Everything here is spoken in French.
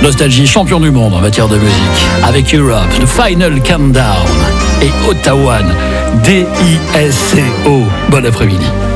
Nostalgie, champion du monde en matière de musique. Avec Europe, The Final Countdown et Ottawa, DISCO. Bon après-midi.